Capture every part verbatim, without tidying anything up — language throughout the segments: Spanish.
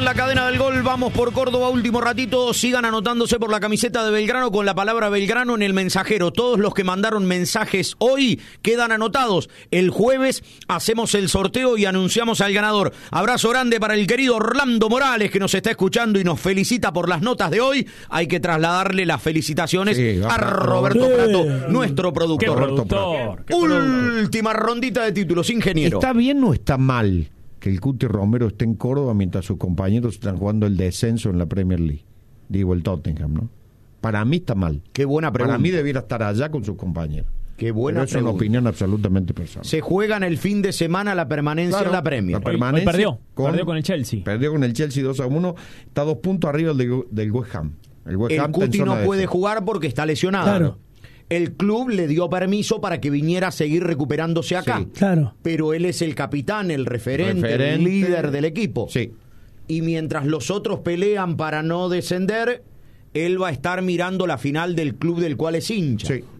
la cadena del gol, vamos por Córdoba, último ratito, sigan anotándose por la camiseta de Belgrano con la palabra Belgrano en el mensajero. Todos los que mandaron mensajes hoy quedan anotados. El jueves hacemos el sorteo y anunciamos al ganador. Abrazo grande para el querido Orlando Morales, que nos está escuchando y nos felicita por las notas de hoy. Hay que trasladarle las felicitaciones sí, a Roberto sí. Prato, nuestro productor. ¿Qué productor? ¿Qué Última productor? Rondita de títulos, ingeniero. ¿Está bien o está mal que el Cuti Romero esté en Córdoba mientras sus compañeros están jugando el descenso en la Premier League? Digo, el Tottenham, ¿no? Para mí está mal. Qué buena pregunta. Para mí debiera estar allá con sus compañeros. Qué buena Pero es una opinión absolutamente personal. Se juega en el fin de semana la permanencia claro, en la Premier. La permanencia hoy, hoy perdió, con, perdió con el Chelsea. Perdió con el Chelsea dos a uno. Está dos puntos arriba del, del West Ham. El, West el Ham Cuti no puede de jugar porque está lesionado. Claro. El club le dio permiso para que viniera a seguir recuperándose acá. Sí. Claro. Pero él es el capitán, el referente, referente, el líder del equipo. Sí. Y mientras los otros pelean para no descender, él va a estar mirando la final del club del cual es hincha. Sí.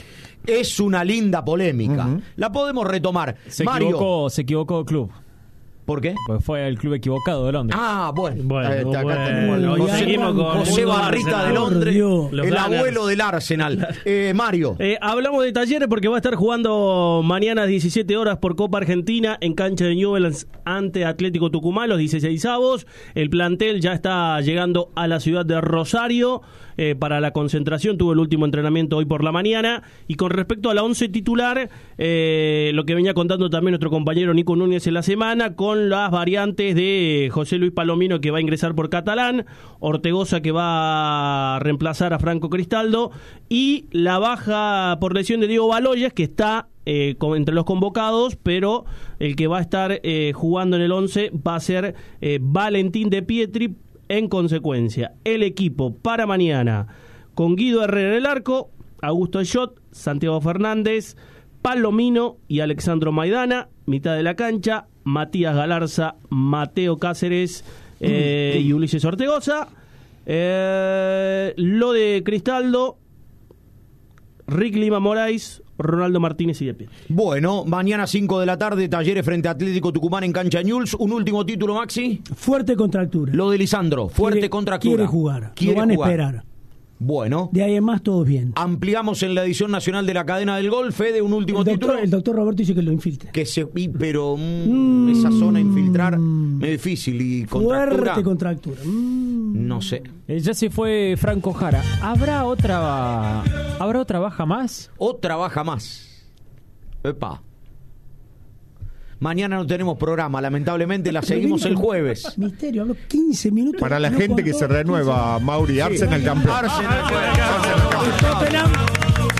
Es una linda polémica. Uh-huh. La podemos retomar. Se Mario. equivocó, se equivocó el club. ¿Por qué? Pues fue el club equivocado de Londres. Ah, bueno. Bueno, eh, acá bueno, tenemos bueno, José, seguimos con José el Barrita Arsenal. de Londres, Dios. el Los abuelo Gunners. del Arsenal. Eh, Mario. Eh, hablamos de Talleres porque va a estar jugando mañana a diecisiete horas por Copa Argentina en cancha de Newell's ante Atlético Tucumán, los dieciseisavos. El plantel ya está llegando a la ciudad de Rosario eh, para la concentración. Tuvo el último entrenamiento hoy por la mañana. Y con respecto a la once titular, eh, lo que venía contando también nuestro compañero Nico Núñez en la semana, con las variantes de José Luis Palomino, que va a ingresar por Catalán, Ortegoza, que va a reemplazar a Franco Cristaldo, y la baja por lesión de Diego Baloyes, que está eh, con, entre los convocados, pero el que va a estar eh, jugando en el once va a ser eh, Valentín de Pietri. En consecuencia, el equipo para mañana, con Guido Herrera en el arco, Augusto Schott, Santiago Fernández, Palomino y Alexandro Maidana, mitad de la cancha, Matías Galarza, Mateo Cáceres eh, y Ulises Ortegoza. Eh, lo de Cristaldo, Rick Lima Moraes, Ronaldo Martínez y de Pie. Bueno, mañana cinco de la tarde, Talleres frente a Atlético Tucumán en cancha Newell's. Un último título, Maxi. Fuerte contractura. Lo de Lisandro, fuerte quiere, contractura. Quiere jugar, quiere lo van jugar. a esperar. Bueno. De ahí en más, todo bien. Ampliamos en la edición nacional de la cadena del gol, Fede, un último el doctor, título. El doctor Roberto dice que lo infiltre. Que se, pero mm, mm, esa zona infiltrar mm, es difícil. Y contractura. Fuerte contractura. Mm. No sé. Eh, ya se fue Franco Jara. ¿Habrá otra, ¿habrá otra baja más? Otra baja más. Epa. Mañana no tenemos programa, lamentablemente la seguimos el jueves. Misterio, hablo quince minutos. Para la no gente que contó, se renueva, Mauri, Arsenal Sí. campeón. Arsenal, Arsenal, Arsenal, Arsenal. Tottenham